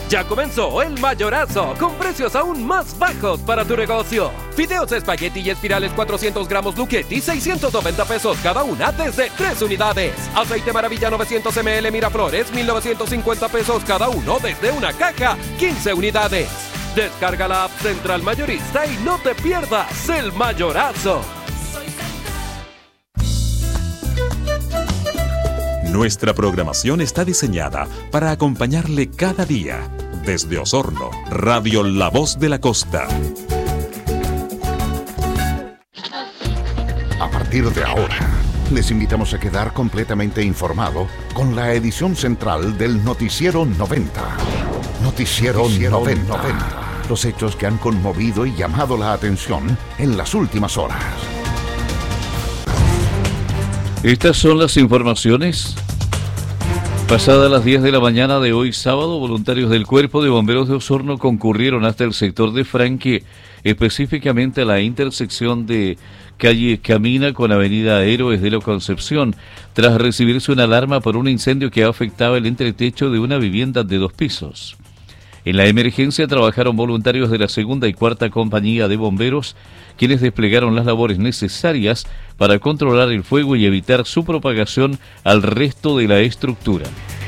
Ya comenzó el Mayorazo, con precios aún más bajos para tu negocio. Fideos espagueti y espirales 400 gramos Luchetti, 690 pesos cada una desde 3 unidades. Aceite Maravilla 900 ml Miraflores, 1,950 pesos cada uno desde una caja, 15 unidades. Descarga la app Central Mayorista y no te pierdas el Mayorazo. Nuestra programación está diseñada para acompañarle cada día. Desde Osorno, Radio La Voz de la Costa. A partir de ahora, les invitamos a quedar completamente informado con la edición central del Noticiero 90. Noticiero 90. Los hechos que han conmovido y llamado la atención en las últimas horas. Estas son las informaciones. Pasadas las 10 de la mañana de hoy sábado, voluntarios del Cuerpo de Bomberos de Osorno concurrieron hasta el sector de Franque, específicamente a la intersección de calle Camina con avenida Héroes de la Concepción, tras recibirse una alarma por un incendio que afectaba el entretecho de una vivienda de 2 pisos. En la emergencia trabajaron voluntarios de la segunda y cuarta compañía de bomberos, quienes desplegaron las labores necesarias para controlar el fuego y evitar su propagación al resto de la estructura.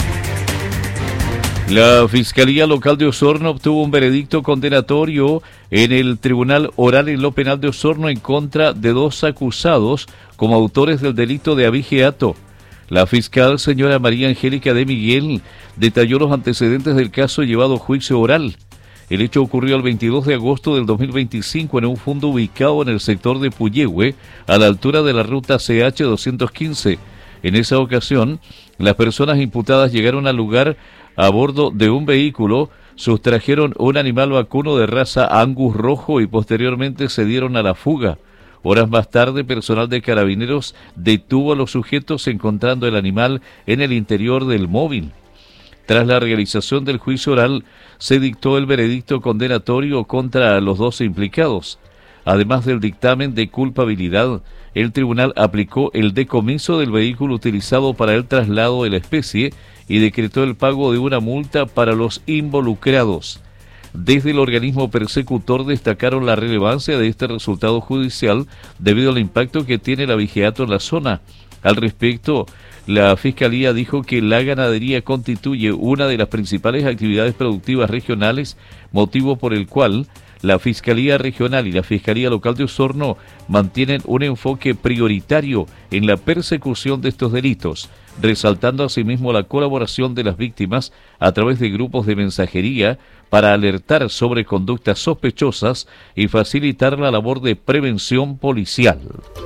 La Fiscalía Local de Osorno obtuvo un veredicto condenatorio en el Tribunal Oral en lo Penal de Osorno en contra de 2 acusados como autores del delito de abigeato. La fiscal, señora María Angélica de Miguel, detalló los antecedentes del caso llevado a juicio oral. El hecho ocurrió el 22 de agosto del 2025 en un fondo ubicado en el sector de Puyehue, a la altura de la ruta CH 215. En esa ocasión, las personas imputadas llegaron al lugar a bordo de un vehículo, sustrajeron un animal vacuno de raza Angus rojo y posteriormente se dieron a la fuga. Horas más tarde, personal de Carabineros detuvo a los sujetos encontrando el animal en el interior del móvil. Tras la realización del juicio oral, se dictó el veredicto condenatorio contra los 2 implicados. Además del dictamen de culpabilidad, el tribunal aplicó el decomiso del vehículo utilizado para el traslado de la especie y decretó el pago de una multa para los involucrados. Desde el organismo persecutor destacaron la relevancia de este resultado judicial debido al impacto que tiene el abigeato en la zona. Al respecto, la Fiscalía dijo que la ganadería constituye una de las principales actividades productivas regionales, motivo por el cual la Fiscalía Regional y la Fiscalía Local de Osorno mantienen un enfoque prioritario en la persecución de estos delitos, resaltando asimismo la colaboración de las víctimas a través de grupos de mensajería para alertar sobre conductas sospechosas y facilitar la labor de prevención policial.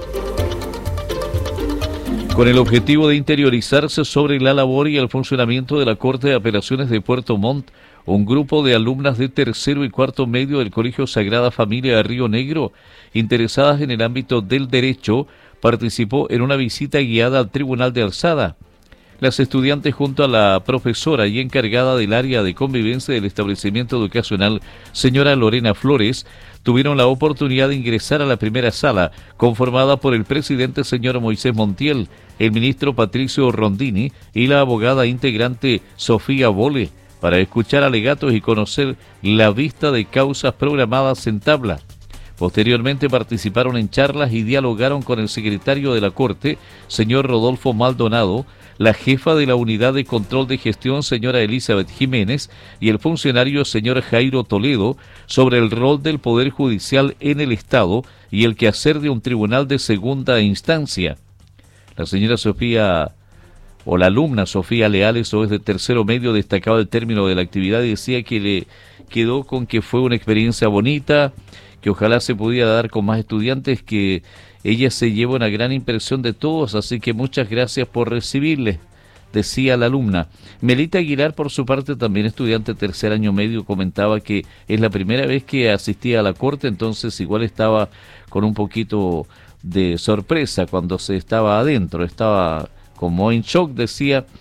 Con el objetivo de interiorizarse sobre la labor y el funcionamiento de la Corte de Apelaciones de Puerto Montt, un grupo de alumnas de tercero y cuarto medio del Colegio Sagrada Familia de Río Negro, interesadas en el ámbito del derecho, participó en una visita guiada al Tribunal de Alzada. Las estudiantes, junto a la profesora y encargada del área de convivencia del establecimiento educacional, señora Lorena Flores, tuvieron la oportunidad de ingresar a la primera sala, conformada por el presidente señor Moisés Montiel, el ministro Patricio Rondini y la abogada integrante Sofía Bole, para escuchar alegatos y conocer la vista de causas programadas en tabla. Posteriormente participaron en charlas y dialogaron con el secretario de la Corte, señor Rodolfo Maldonado, la jefa de la Unidad de Control de Gestión, señora Elizabeth Jiménez, y el funcionario señor Jairo Toledo, sobre el rol del Poder Judicial en el Estado y el quehacer de un tribunal de segunda instancia. La señora Sofía, o la alumna Sofía Leales, o es de tercero medio, destacaba el término de la actividad y decía que le quedó con que fue una experiencia bonita, que ojalá se pudiera dar con más estudiantes, que ella se lleva una gran impresión de todos, así que muchas gracias por recibirles, decía la alumna. Melita Aguilar, por su parte, también estudiante de tercer año medio, comentaba que es la primera vez que asistía a la corte, entonces igual estaba con un poquito de sorpresa cuando se estaba adentro, estaba como en shock, decía,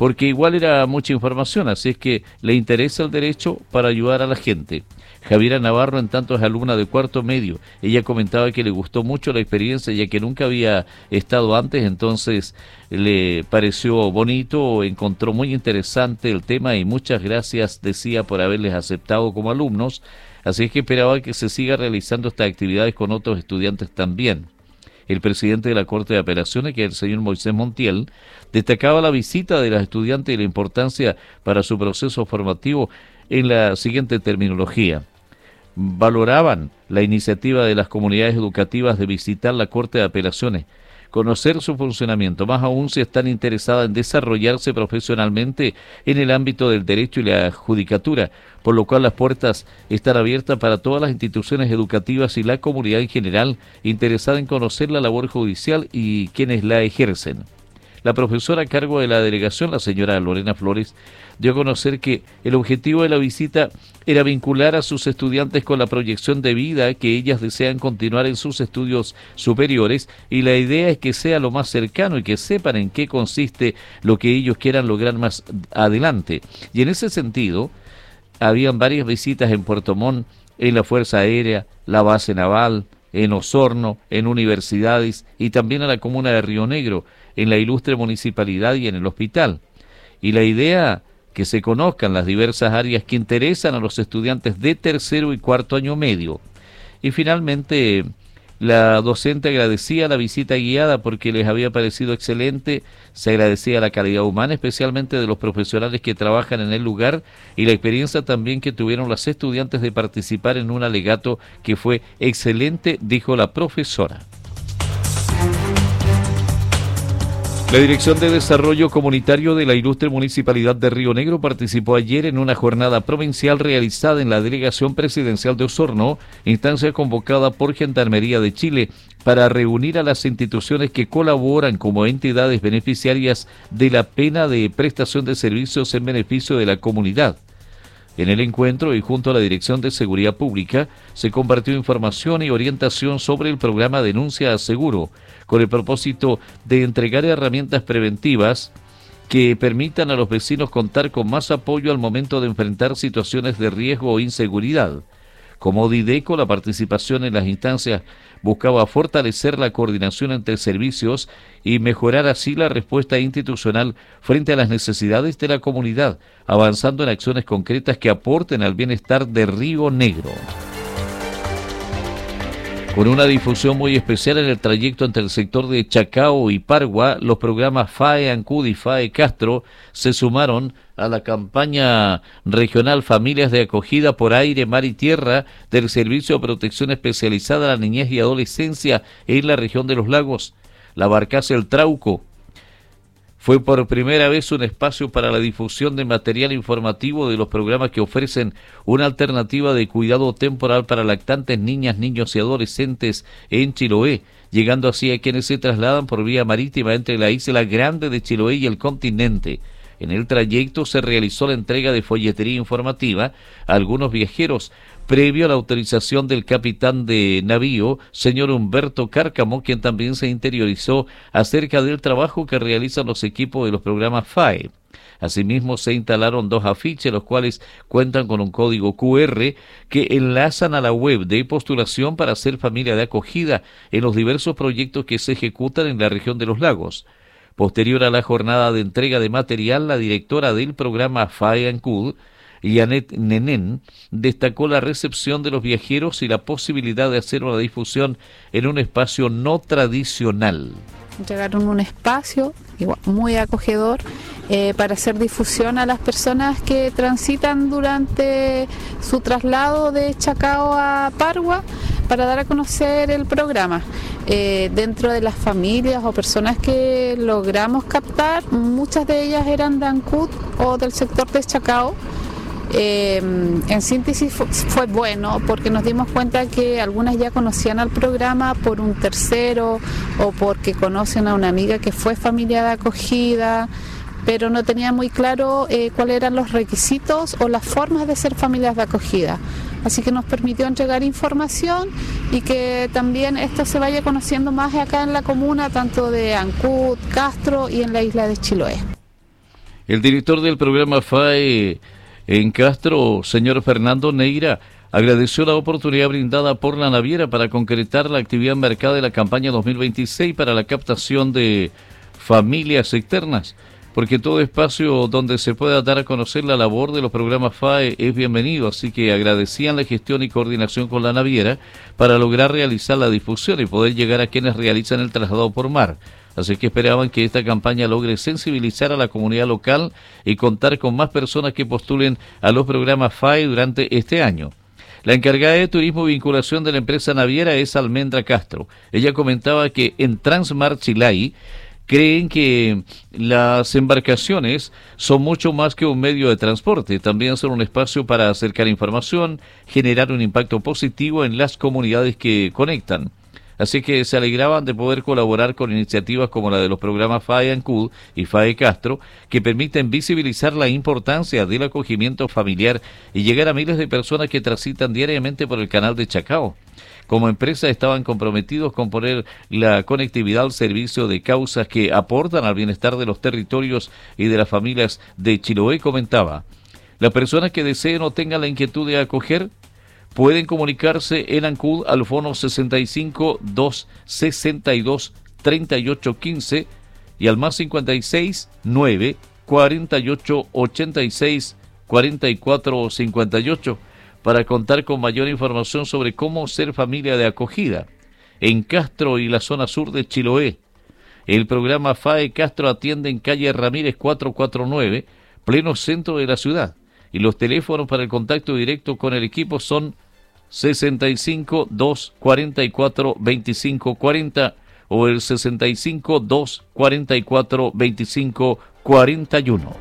porque igual era mucha información, así es que le interesa el derecho para ayudar a la gente. Javiera Navarro, en tanto, es alumna de cuarto medio. Ella comentaba que le gustó mucho la experiencia, ya que nunca había estado antes, entonces le pareció bonito, encontró muy interesante el tema y muchas gracias, decía, por haberles aceptado como alumnos. Así es que esperaba que se siga realizando estas actividades con otros estudiantes también. El presidente de la Corte de Apelaciones, que es el señor Moisés Montiel, destacaba la visita de las estudiantes y la importancia para su proceso formativo en la siguiente terminología. Valoraban la iniciativa de las comunidades educativas de visitar la Corte de Apelaciones, conocer su funcionamiento, más aún si están interesadas en desarrollarse profesionalmente en el ámbito del derecho y la judicatura, por lo cual las puertas están abiertas para todas las instituciones educativas y la comunidad en general interesada en conocer la labor judicial y quienes la ejercen. La profesora a cargo de la delegación, la señora Lorena Flores, dio a conocer que el objetivo de la visita era vincular a sus estudiantes con la proyección de vida que ellas desean continuar en sus estudios superiores, y la idea es que sea lo más cercano y que sepan en qué consiste lo que ellos quieran lograr más adelante. Y en ese sentido, habían varias visitas en Puerto Montt, en la Fuerza Aérea, la base naval, en Osorno, en universidades y también a la comuna de Río Negro, en la ilustre municipalidad y en el hospital. Y la idea que se conozcan las diversas áreas que interesan a los estudiantes de tercero y cuarto año medio. Y finalmente, la docente agradecía la visita guiada porque les había parecido excelente, se agradecía la calidad humana, especialmente de los profesionales que trabajan en el lugar, y la experiencia también que tuvieron las estudiantes de participar en un alegato que fue excelente, dijo la profesora. La Dirección de Desarrollo Comunitario de la ilustre Municipalidad de Río Negro participó ayer en una jornada provincial realizada en la Delegación Presidencial de Osorno, instancia convocada por Gendarmería de Chile para reunir a las instituciones que colaboran como entidades beneficiarias de la pena de prestación de servicios en beneficio de la comunidad. En el encuentro y junto a la Dirección de Seguridad Pública se compartió información y orientación sobre el programa Denuncia a Seguro, con el propósito de entregar herramientas preventivas que permitan a los vecinos contar con más apoyo al momento de enfrentar situaciones de riesgo o inseguridad. Como Dideco, la participación en las instancias buscaba fortalecer la coordinación entre servicios y mejorar así la respuesta institucional frente a las necesidades de la comunidad, avanzando en acciones concretas que aporten al bienestar de Río Negro. Con una difusión muy especial en el trayecto entre el sector de Chacao y Pargua, los programas FAE Ancud y FAE Castro se sumaron a la campaña regional Familias de Acogida por Aire, Mar y Tierra del Servicio de Protección Especializada a la Niñez y Adolescencia en la región de los lagos. La Barcaza El Trauco fue por primera vez un espacio para la difusión de material informativo de los programas que ofrecen una alternativa de cuidado temporal para lactantes, niñas, niños y adolescentes en Chiloé, llegando así a quienes se trasladan por vía marítima entre la isla Grande de Chiloé y el continente. En el trayecto se realizó la entrega de folletería informativa a algunos viajeros, previo a la autorización del capitán de navío, señor Humberto Cárcamo, quien también se interiorizó acerca del trabajo que realizan los equipos de los programas FAE. Asimismo, se instalaron 2 afiches, los cuales cuentan con un código QR que enlazan a la web de postulación para ser familia de acogida en los diversos proyectos que se ejecutan en la región de los lagos. Posterior a la jornada de entrega de material, la directora del programa FAE Ancud, Janet Nenén, destacó la recepción de los viajeros y la posibilidad de hacer una difusión en un espacio no tradicional. Llegaron un espacio muy acogedor para hacer difusión a las personas que transitan durante su traslado de Chacao a Pargua, para dar a conocer el programa. Dentro de las familias o personas que logramos captar, muchas de ellas eran de Ancud o del sector de Chacao. En síntesis fue bueno porque nos dimos cuenta que algunas ya conocían al programa por un tercero o porque conocen a una amiga que fue familia de acogida, pero no tenían muy claro cuáles eran los requisitos o las formas de ser familias de acogida. Así que nos permitió entregar información y que también esto se vaya conociendo más acá en la comuna, tanto de Ancud, Castro y en la isla de Chiloé. El director del programa FAE en Castro, señor Fernando Neira, agradeció la oportunidad brindada por la naviera para concretar la actividad marcada de la campaña 2026 para la captación de familias externas, porque todo espacio donde se pueda dar a conocer la labor de los programas FAE es bienvenido, así que agradecían la gestión y coordinación con la naviera para lograr realizar la difusión y poder llegar a quienes realizan el traslado por mar. Así que esperaban que esta campaña logre sensibilizar a la comunidad local y contar con más personas que postulen a los programas FAE durante este año. La encargada de turismo y vinculación de la empresa naviera es Almendra Castro. Ella comentaba que en Transmar Chilay creen que las embarcaciones son mucho más que un medio de transporte, también son un espacio para acercar información, generar un impacto positivo en las comunidades que conectan. Así que se alegraban de poder colaborar con iniciativas como la de los programas FAE Ancud y FAE Castro, que permiten visibilizar la importancia del acogimiento familiar y llegar a miles de personas que transitan diariamente por el canal de Chacao. Como empresa estaban comprometidos con poner la conectividad al servicio de causas que aportan al bienestar de los territorios y de las familias de Chiloé, comentaba. Las personas que deseen o tengan la inquietud de acoger pueden comunicarse en Ancud al fono 65 262 3815 y al más 56 9 48 86 44 58 para contar con mayor información sobre cómo ser familia de acogida. En Castro y la zona sur de Chiloé, el programa FAE Castro atiende en calle Ramírez 449, pleno centro de la ciudad, y los teléfonos para el contacto directo con el equipo son 65 244 25 40 o el 65 244 25 41.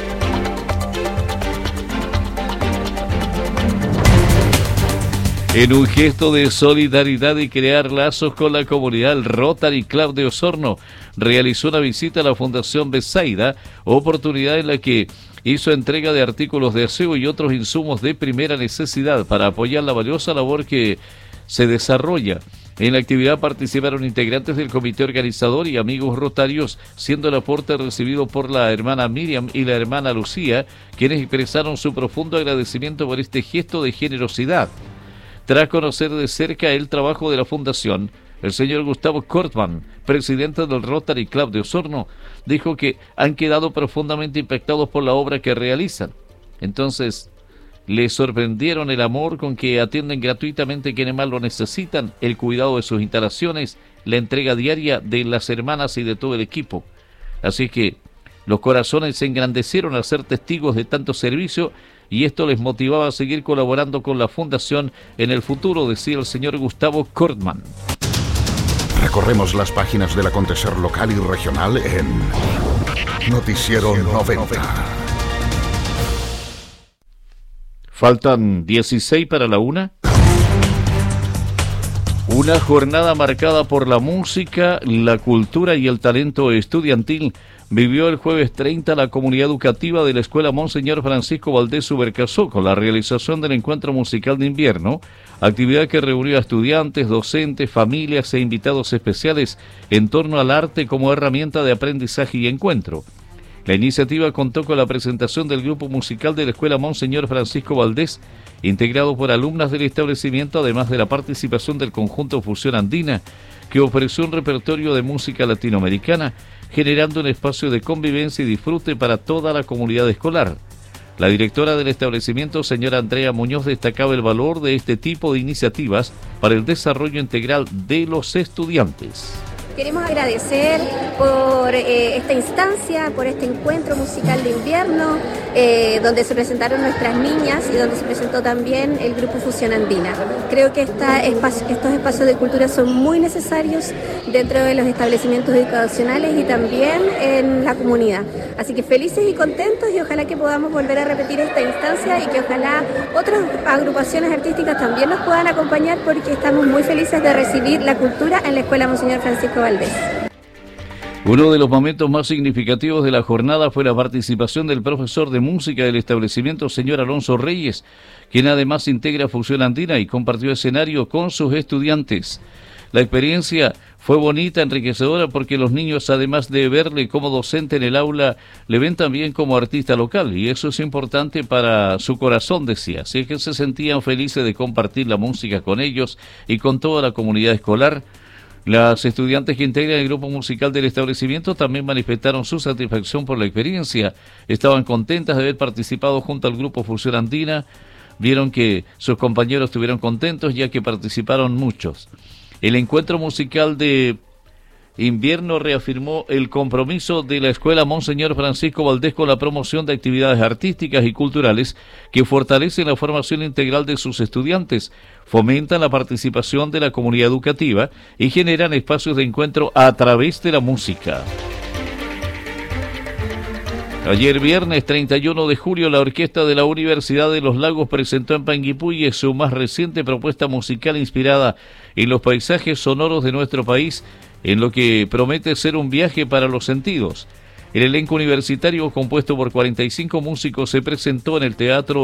En un gesto de solidaridad y crear lazos con la comunidad, el Rotary Club de Osorno realizó una visita a la Fundación Betsaida, oportunidad en la que hizo entrega de artículos de aseo y otros insumos de primera necesidad para apoyar la valiosa labor que se desarrolla. En la actividad participaron integrantes del comité organizador y amigos rotarios, siendo el aporte recibido por la hermana Miriam y la hermana Lucía, quienes expresaron su profundo agradecimiento por este gesto de generosidad. Tras conocer de cerca el trabajo de la Fundación, el señor Gustavo Kortman, presidente del Rotary Club de Osorno, dijo que han quedado profundamente impactados por la obra que realizan. Entonces, les sorprendieron el amor con que atienden gratuitamente a quienes más lo necesitan, el cuidado de sus instalaciones, la entrega diaria de las hermanas y de todo el equipo. Así que los corazones se engrandecieron al ser testigos de tanto servicio y esto les motivaba a seguir colaborando con la Fundación en el futuro, decía el señor Gustavo Kortman. Recorremos las páginas del acontecer local y regional en Noticiero 90. Faltan 16 para la 1. Una jornada marcada por la música, la cultura y el talento estudiantil vivió el jueves 30 la comunidad educativa de la Escuela Monseñor Francisco Valdés Subercarzó con la realización del Encuentro Musical de Invierno, actividad que reunió a estudiantes, docentes, familias e invitados especiales en torno al arte como herramienta de aprendizaje y encuentro. La iniciativa contó con la presentación del grupo musical de la Escuela Monseñor Francisco Valdés, integrado por alumnas del establecimiento, además de la participación del conjunto Fusión Andina, que ofreció un repertorio de música latinoamericana, generando un espacio de convivencia y disfrute para toda la comunidad escolar. La directora del establecimiento, señora Andrea Muñoz, destacaba el valor de este tipo de iniciativas para el desarrollo integral de los estudiantes. Queremos agradecer por esta instancia, por este encuentro musical de invierno, donde se presentaron nuestras niñas y donde se presentó también el grupo Fusión Andina. Creo que estos espacios de cultura son muy necesarios dentro de los establecimientos educacionales y también en la comunidad. Así que felices y contentos y ojalá que podamos volver a repetir esta instancia y que ojalá otras agrupaciones artísticas también nos puedan acompañar porque estamos muy felices de recibir la cultura en la Escuela Monseñor Francisco Valdés. Uno de los momentos más significativos de la jornada fue la participación del profesor de música del establecimiento, señor Alonso Reyes, quien además integra Fusión Andina y compartió escenario con sus estudiantes. La experiencia fue fue bonita, enriquecedora, porque los niños, además de verle como docente en el aula, le ven también como artista local, y eso es importante para su corazón, decía. Así es que se sentían felices de compartir la música con ellos y con toda la comunidad escolar. Las estudiantes que integran el grupo musical del establecimiento también manifestaron su satisfacción por la experiencia. Estaban contentas de haber participado junto al grupo Fusión Andina. Vieron que sus compañeros estuvieron contentos ya que participaron muchos. El encuentro musical de invierno reafirmó el compromiso de la Escuela Monseñor Francisco Valdés con la promoción de actividades artísticas y culturales que fortalecen la formación integral de sus estudiantes, fomentan la participación de la comunidad educativa y generan espacios de encuentro a través de la música. Ayer viernes 31 de julio la orquesta de la Universidad de los Lagos presentó en Panguipulli su más reciente propuesta musical inspirada en los paisajes sonoros de nuestro país, en lo que promete ser un viaje para los sentidos. El elenco universitario, compuesto por 45 músicos, se presentó en el Teatro